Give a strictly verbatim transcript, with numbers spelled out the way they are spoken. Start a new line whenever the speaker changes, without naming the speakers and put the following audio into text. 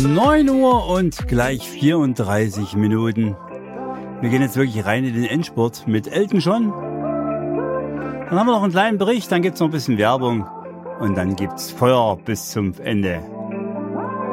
neun Uhr und gleich vierunddreißig Minuten. Wir gehen jetzt wirklich rein in den Endspurt mit Elton John. Dann haben wir noch einen kleinen Bericht, dann gibt's noch ein bisschen Werbung und dann gibt's Feuer bis zum Ende.